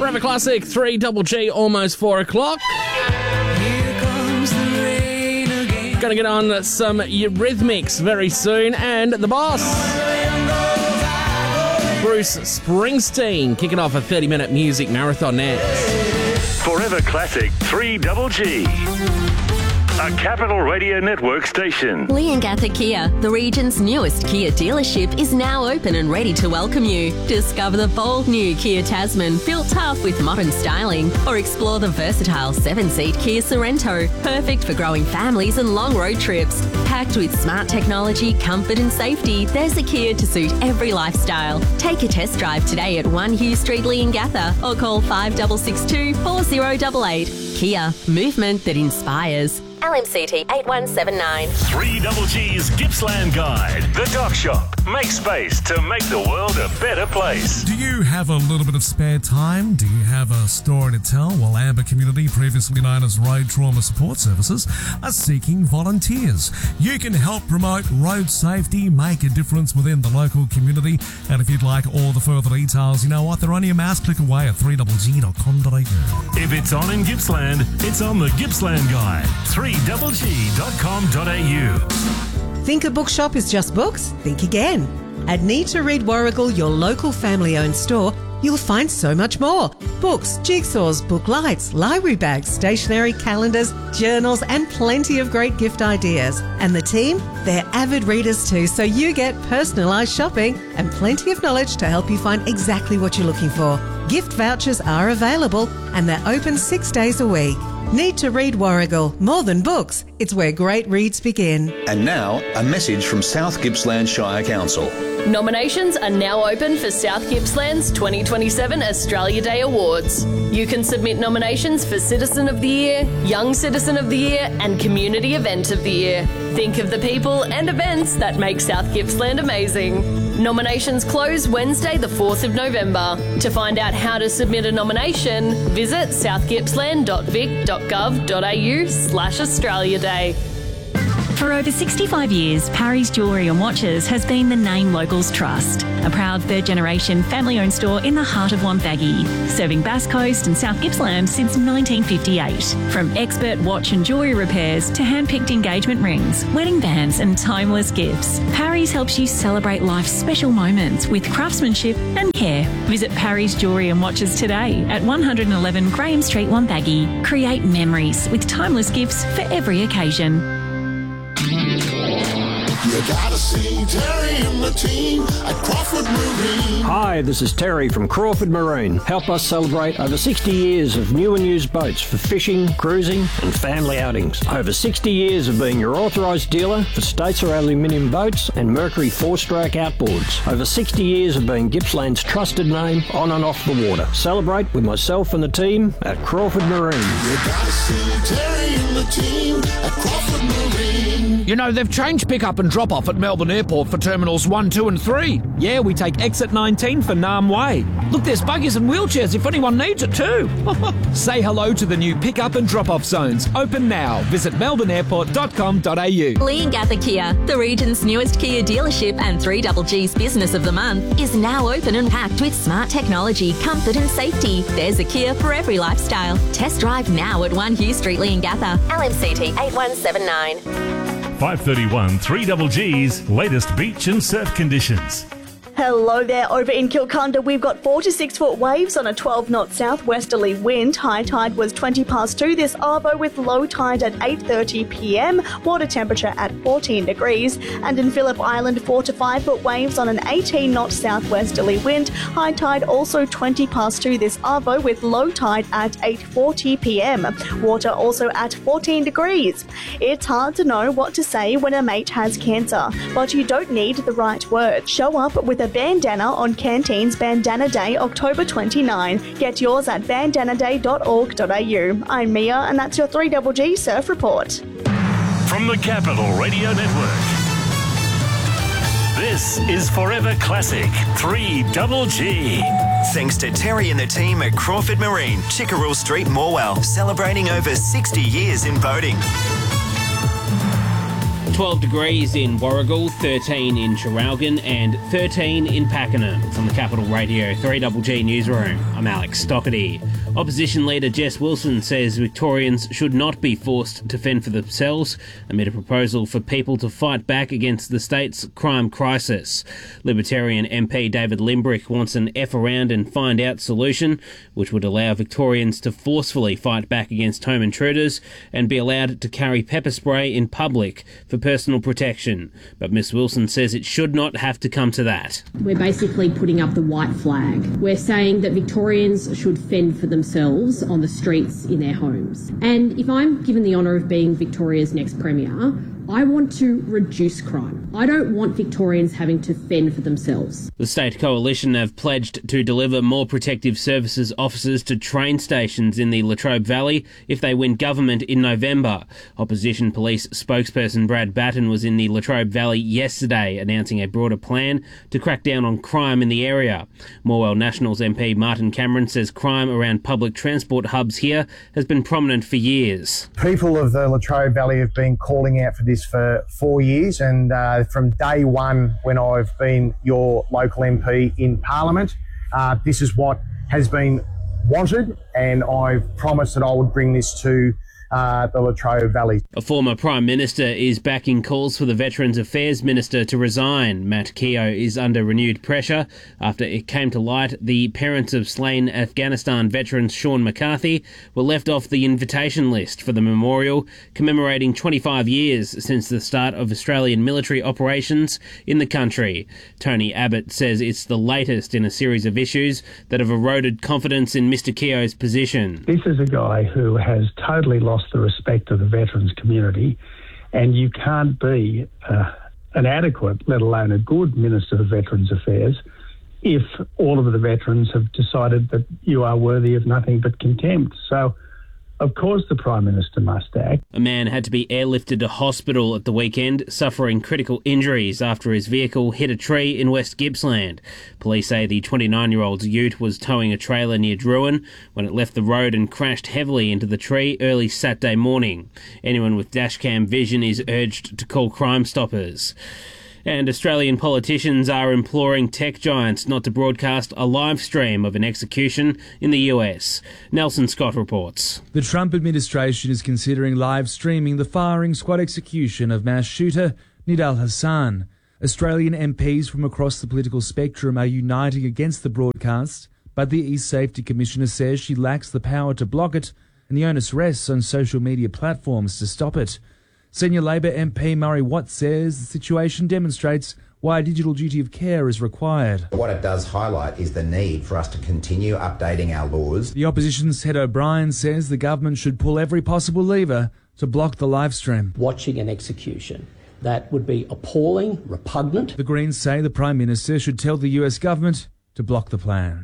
Forever Classic, 3GG, almost 4 o'clock. Gonna get on some Eurythmics very soon, and The Boss. Bruce Springsteen kicking off a 30-minute music marathon next. Forever Classic 3GG. A Capital Radio Network station. Leongatha Kia, the region's newest Kia dealership, is now open and ready to welcome you. Discover the bold new Kia Tasman, built tough with modern styling, or explore the versatile 7-seat Kia Sorrento, perfect for growing families and long road trips. Packed with smart technology, comfort and safety, there's a Kia to suit every lifestyle. Take a test drive today at 1 Hugh Street, Leongatha, or call 5662 4088. Kia, movement that inspires. LMCT 8179. 3GG's Gippsland Guide. The Doc Shop. Make space to make the world a better place. Do you have a little bit of spare time? Do you have a story to tell? Well, Amber Community, previously known as Road Trauma Support Services, are seeking volunteers. You can help promote road safety, make a difference within the local community, and if you'd like all the further details, you know what? They're only a mouse click away at 3GG.com.au. If it's on in Gippsland, it's on the Gippsland Guide. 3GG.com.au. Think a bookshop is just books? Think again. At Need to Read Warrigal, your local family-owned store, you'll find so much more. Books, jigsaws, book lights, library bags, stationery, calendars, journals, and plenty of great gift ideas. And the team, they're avid readers too, so you get personalised shopping and plenty of knowledge to help you find exactly what you're looking for. Gift vouchers are available and they're open 6 days a week. Need to Read Warrigal. More than books, it's where great reads begin. And now, a message from South Gippsland Shire Council. Nominations are now open for South Gippsland's 2027 Australia Day Awards. You can submit nominations for Citizen of the Year, Young Citizen of the Year, and Community Event of the Year. Think of the people and events that make South Gippsland amazing. Nominations close Wednesday the 4th of November. To find out how to submit a nomination, visit southgippsland.vic.gov.au/Australia Day. For over 65 years, Parry's Jewellery and Watches has been the name locals trust. A proud third-generation family-owned store in the heart of Wonthaggi, serving Bass Coast and South Gippsland since 1958. From expert watch and jewellery repairs to hand-picked engagement rings, wedding bands and timeless gifts, Parry's helps you celebrate life's special moments with craftsmanship and care. Visit Parry's Jewellery and Watches today at 111 Graham Street, Wonthaggi. Create memories with timeless gifts for every occasion. You gotta see Terry and the team at Crawford Marine. Hi, this is Terry from Crawford Marine. Help us celebrate over 60 years of new and used boats for fishing, cruising and family outings. Over 60 years of being your authorised dealer for Statesar aluminium boats and Mercury 4-stroke outboards. Over 60 years of being Gippsland's trusted name on and off the water. Celebrate with myself and the team at Crawford Marine. You gotta see Terry and the team at Crawford Marine. You know, they've changed pick-up and drop-off at Melbourne Airport for Terminals 1, 2 and 3. Yeah, we take exit 19 for Nam Way. Look, there's buggies and wheelchairs if anyone needs it too. Say hello to the new pick-up and drop-off zones. Open now. Visit melbourneairport.com.au. Leongatha Kia, the region's newest Kia dealership and 3GG's Business of the Month, is now open and packed with smart technology, comfort and safety. There's a Kia for every lifestyle. Test drive now at 1 Hugh Street, Leongatha. LMCT 8179. 531 3GG's latest beach and surf conditions. Hello there. Over in Kilcunda, we've got 4 to 6 foot waves on a 12-knot southwesterly wind. High tide was 20 past 2 this arvo with low tide at 8:30 p.m. Water temperature at 14 degrees. And in Phillip Island, 4 to 5 foot waves on an 18-knot southwesterly wind. High tide also 20 past 2 this arvo with low tide at 8:40 p.m. Water also at 14 degrees. It's hard to know what to say when a mate has cancer, but you don't need the right words. Show up with a bandana on Canteen's Bandana Day, October 29. Get yours at bandanaday.org.au. I'm Mia, and that's your 3GG Surf Report. From the Capital Radio Network, this is Forever Classic 3GG. Thanks to Terry and the team at Crawford Marine, Chickerell Street, Morwell, celebrating over 60 years in boating. 12 degrees in Warragul, 13 in Traralgon and 13 in Pakenham. It's on the Capital Radio 3GG Newsroom. I'm Alex Stockerty. Opposition leader Jess Wilson says Victorians should not be forced to fend for themselves amid a proposal for people to fight back against the state's crime crisis. Libertarian MP David Limbrick wants an F around and find out solution which would allow Victorians to forcefully fight back against home intruders and be allowed to carry pepper spray in public for personal protection. But Ms Wilson says it should not have to come to that. We're basically putting up the white flag. We're saying that Victorians should fend for themselves on the streets in their homes. And if I'm given the honour of being Victoria's next Premier, I want to reduce crime. I don't want Victorians having to fend for themselves. The State Coalition have pledged to deliver more protective services officers to train stations in the Latrobe Valley if they win government in November. Opposition Police spokesperson Brad Batten was in the Latrobe Valley yesterday announcing a broader plan to crack down on crime in the area. Morwell Nationals MP Martin Cameron says crime around public transport hubs here has been prominent for years. People of the Latrobe Valley have been calling out for this for 4 years, and from day one when I've been your local MP in Parliament, this is what has been wanted, and I've promised that I would bring this to the Latrobe Valley. A former Prime Minister is backing calls for the Veterans Affairs Minister to resign. Matt Keogh is under renewed pressure after it came to light the parents of slain Afghanistan veterans Sean McCarthy were left off the invitation list for the memorial commemorating 25 years since the start of Australian military operations in the country. Tony Abbott says it's the latest in a series of issues that have eroded confidence in Mr Keogh's position. This is a guy who has totally lost the respect of the veterans community, and you can't be an adequate, let alone a good Minister of Veterans Affairs, if all of the veterans have decided that you are worthy of nothing but contempt. So, of course, the Prime Minister must act. A man had to be airlifted to hospital at the weekend, suffering critical injuries after his vehicle hit a tree in West Gippsland. Police say the 29-year-old's ute was towing a trailer near Druin when it left the road and crashed heavily into the tree early Saturday morning. Anyone with dashcam vision is urged to call Crime Stoppers. And Australian politicians are imploring tech giants not to broadcast a live stream of an execution in the US. Nelson Scott reports. The Trump administration is considering live streaming the firing squad execution of mass shooter Nidal Hassan. Australian MPs from across the political spectrum are uniting against the broadcast, but the East Safety Commissioner says she lacks the power to block it, and the onus rests on social media platforms to stop it. Senior Labor MP Murray Watt says the situation demonstrates why a digital duty of care is required. What it does highlight is the need for us to continue updating our laws. The opposition's Ed O'Brien says the government should pull every possible lever to block the live stream. Watching an execution, that would be appalling, repugnant. The Greens say the Prime Minister should tell the US government to block the plan.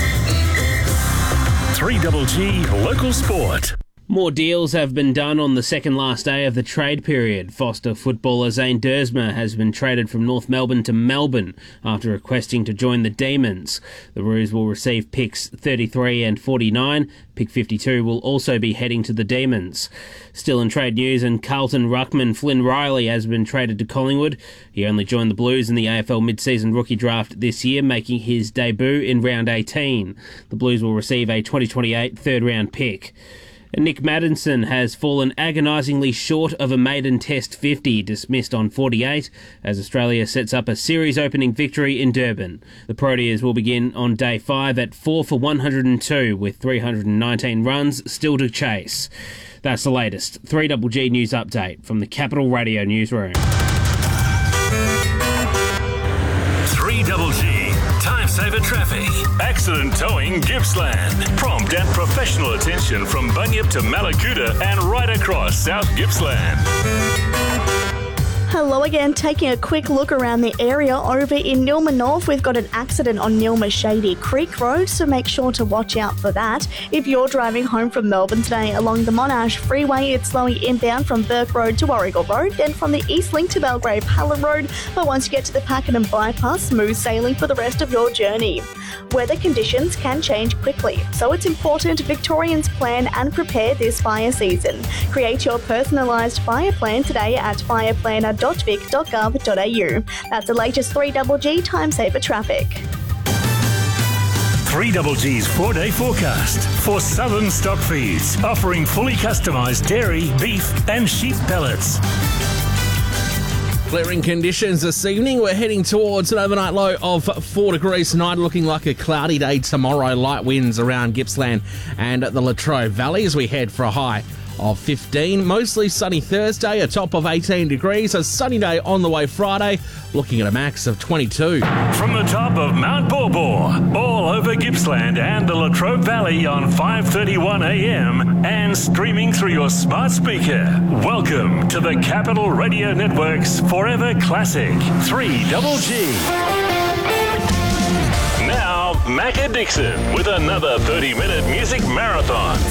3GG Local Sport. More deals have been done on the second last day of the trade period. Foster footballer Zane Dersma has been traded from North Melbourne to Melbourne after requesting to join the Demons. The Roos will receive picks 33 and 49. Pick 52 will also be heading to the Demons. Still in trade news, and Carlton ruckman Flynn Riley has been traded to Collingwood. He only joined the Blues in the AFL mid-season rookie draft this year, making his debut in round 18. The Blues will receive a 2028 third-round pick. And Nick Maddinson has fallen agonisingly short of a maiden Test 50, dismissed on 48, as Australia sets up a series-opening victory in Durban. The Proteas will begin on day 5 at 4 for 102, with 319 runs still to chase. That's the latest 3GG News Update from the Capital Radio Newsroom. 3GG Time Saver Traffic. Accident Towing Gippsland. Prompt and professional attention from Bunyip to Malakuta and right across South Gippsland. Hello again, taking a quick look around the area. Over in Nilma North, we've got an accident on Nilma Shady Creek Road, so make sure to watch out for that. If you're driving home from Melbourne today along the Monash Freeway, it's slowing inbound from Burke Road to Warragul Road, then from the East Link to Belgrave Hallam Road, but once you get to the Pakenham Bypass, smooth sailing for the rest of your journey. Weather conditions can change quickly, so it's important Victorians plan and prepare this fire season. Create your personalised fire plan today at fireplanner.com.au. 3GG.vic.gov.au. That's the latest 3GG Time Saver traffic. 3GG's 4-day forecast for Southern Stock Feeds, offering fully customised dairy, beef and sheep pellets. Clearing conditions this evening. We're heading towards an overnight low of 4 degrees tonight, looking like a cloudy day tomorrow. Light winds around Gippsland and the Latrobe Valley as we head for a high of 15. Mostly sunny Thursday, a top of 18 degrees. A sunny day on the way Friday, looking at a max of 22. From the top of Mount Borbor, all over Gippsland and the Latrobe Valley on 5:31 a.m. and streaming through your smart speaker. Welcome to the Capital Radio Network's Forever Classic 3GG. Now, Macca Dixon with another 30-minute music marathon.